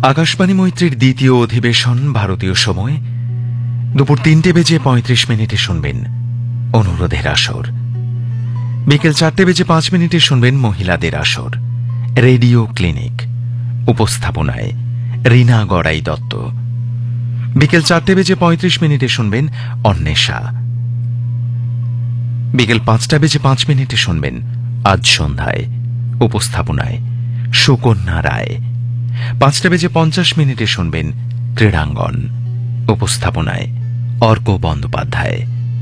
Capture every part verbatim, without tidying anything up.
আকাশবাণী মৈত্রীর দ্বিতীয় অধিবেশন ভারতীয় সময় দুপুর তিনটে বেজে পঁয়ত্রিশ মিনিটে শুনবেন অনুরোধের আসর। বিকেল চারটে বেজে পাঁচ মিনিটে শুনবেন মহিলাদের আসর। রেডিও ক্লিনিক, উপস্থাপনায় রীনা গড়াই দত্ত। বিকেল চারটে বেজে পঁয়ত্রিশ মিনিটে শুনবেন অন্বেষা। বিকেল পাঁচটা বেজে পাঁচ মিনিটে শুনবেন আজ সন্ধ্যায়, উপস্থাপনায় সুকন্যা রায়। পাঁচটা বেজে পঞ্চাশ মিনিটে শুনবেন ক্রীড়াঙ্গন, উপস্থাপনায় অর্ক বন্দ্যোপাধ্যায়।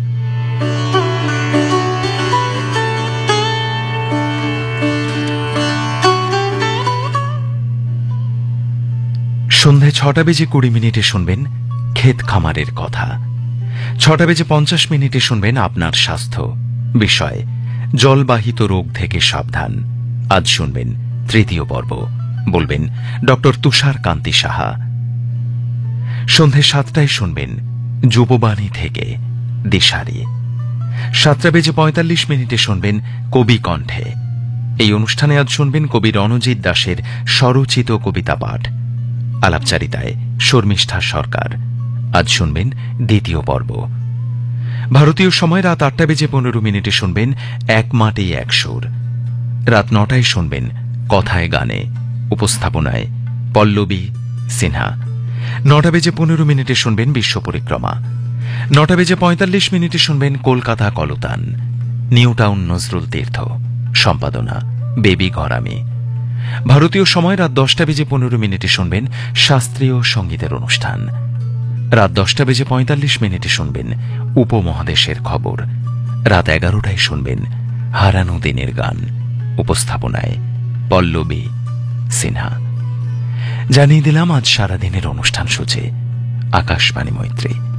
সন্ধে ছটা বেজে কুড়ি মিনিটে শুনবেন ক্ষেত খামারের কথা। ছটা বেজে পঞ্চাশ মিনিটে শুনবেন আপনার স্বাস্থ্য, বিষয় জলবাহিত রোগ থেকে সাবধান। আজ শুনবেন তৃতীয় পর্ব, বলবেন ডক্টর তুষার কান্তি সাহা। সন্ধে সাতটায় শুনবেন যুববাণী থেকে দিশারি। সাতটা বেজে পঁয়তাল্লিশ মিনিটে শুনবেন কবি কণ্ঠে। এই অনুষ্ঠানে আজ শুনবেন কবি রণজিৎ দাসের স্বরচিত কবিতা পাঠ। আলাপচারিতায় শর্মিষ্ঠা সরকার। আজ শুনবেন দ্বিতীয় পর্ব। ভারতীয় সময় রাত আটটা বেজে পনেরো মিনিটে শুনবেন এক মাটি এক সুর। রাত নটায় শুনবেন কথায় গানে, উপস্থাপনায় পল্লবী সিনহা। নটা বেজে পনেরো মিনিটে শুনবেন বিশ্ব পরিক্রমা। নটা বেজে পঁয়তাল্লিশ মিনিটে শুনবেন কলকাতা কলতান, নিউ টাউন নজরুল তীর্থ। সম্পাদনা বেবি ঘরামি। ভারতীয় সময় রাত দশটা বেজে পনেরো মিনিটে শুনবেন শাস্ত্রীয় সঙ্গীতের অনুষ্ঠান। রাত দশটা বেজে পঁয়তাল্লিশ মিনিটে শুনবেন উপমহাদেশের খবর। রাত এগারোটায় শুনবেন হারানো দিনের গান, উপস্থাপনায় পল্লবী সিনহা। জানিয়ে দিলাম আজ সারাদিনের অনুষ্ঠান সূচি। আকাশবাণী মৈত্রী।